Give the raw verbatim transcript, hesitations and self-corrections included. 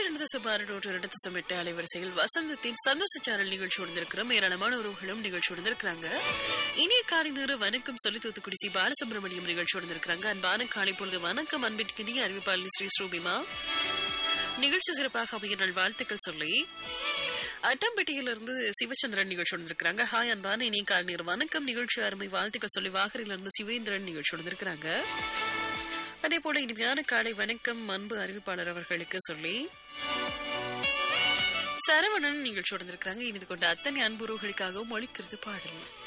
நூற்றி ரெண்டு தசம் ஆறு நூற்றி ரெண்டு தசம் எட்டு அலைவரிசையில் வசந்தத்தின் சந்தோஷ சேனல் நிகழ்ச்சி உணர்ந்திருக்கிறோம். ஏராளமான உறவுகளும் நிகழ்ச்சி உணர்ந்திருக்கிறாங்க. இனிய காலை நேர வணக்கம் சொல்லி தூத்துக்குடி சி பாலசுப்ரமணியம் நிகழ்ச்சி உணர்ந்திருக்கிறாங்க. அன்பான காலை பொழுது வணக்கம் அன்பிற்கினிய அறிவிப்பாளி ஸ்ரீ ஸ்ரூபிமா நிகழ்ச்சி சிறப்பாக அமைய நாள் வாழ்த்துக்கள் சொல்லி அட்டம்பட்டியிலிருந்து சிவச்சந்திரன் நிகழ்ச்சி உணர்ந்திருக்கிறாங்க. ஹாய் அன்பான இனிய காலை நேர வணக்கம் நிகழ்ச்சி அருமை வாழ்த்துக்கள் சொல்லி வாகரிலிருந்து சிவேந்திரன் நிகழ்ச்சி உணர்ந்திருக்கிறாங்க. அதே போல இனிமையான காலை வணக்கம் அன்பு அறிவிப்பாளர் அவர்களுக்கு சொல்லி சரவணன் நிகழ்ச்சி உணர்ந்திருக்கிறாங்க. இனிது கொண்ட அத்தனை அன்புறவுகளுக்காகவும் ஒழிக்கிறது பாடல்.